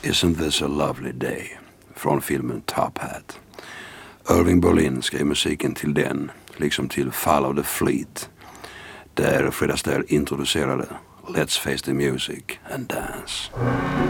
Isn't this a lovely day? Från filmen Top Hat. Irving Berlin skrev musiken till den, liksom till Fall of the Fleet, där Fred Astaire introducerade Let's face the music and dance.